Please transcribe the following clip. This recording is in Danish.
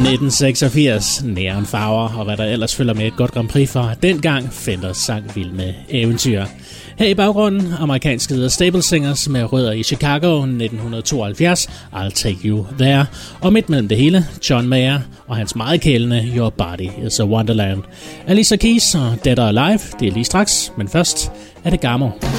1986, neonfarver og hvad der ellers følger med et godt Grand Prix for. Dengang Fender sang vild med eventyr. Her i baggrunden, amerikanske The Staple Singers med rødder i Chicago 1972, I'll Take You There. Og midt mellem det hele, John Mayer og hans meget kælende Your Body is a Wonderland. Alicia Keys og Dead or Alive, det er lige straks, men først er det Gamo.